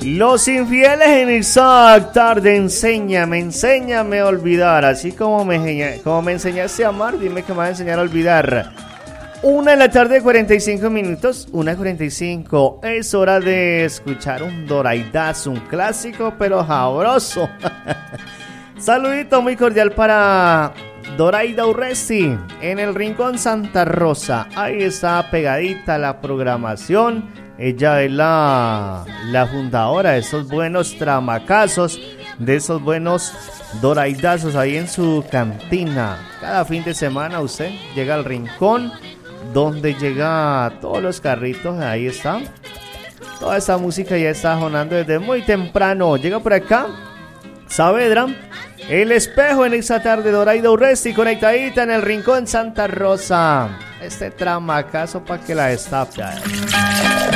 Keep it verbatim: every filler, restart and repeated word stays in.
Los infieles en Isaac, tarde, enséñame, enséñame a olvidar. Así como me, como me enseñaste a amar, dime que me vas a enseñar a olvidar. Una de la tarde, cuarenta y cinco minutos, una cuarenta y cinco. Es hora de escuchar un doraidazo, un clásico pero sabroso. Saludito muy cordial para Doraida Urresti en el Rincón Santa Rosa. Ahí está pegadita la programación. Ella es la, la fundadora de esos buenos tramacazos, de esos buenos doraidazos ahí en su cantina. Cada fin de semana usted llega al Rincón, donde llega todos los carritos. Ahí está. Toda esta música ya está sonando desde muy temprano. Llega por acá Saavedra, El Espejo en esta tarde. Doraida Urresti conectadita en el Rincón Santa Rosa. Este tramacazo para que la destape.